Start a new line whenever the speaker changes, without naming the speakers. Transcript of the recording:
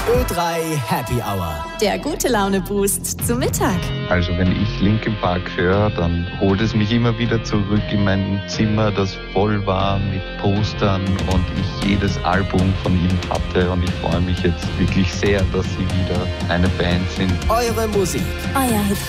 Ö3 Happy Hour.
Der Gute-Laune-Boost zum Mittag.
Also wenn ich Linkin Park höre, dann holt es mich immer wieder zurück in mein Zimmer, das voll war mit Postern und ich jedes Album von ihm hatte. Und ich freue mich jetzt wirklich sehr, dass sie wieder eine Band sind.
Eure Musik.
Euer Hit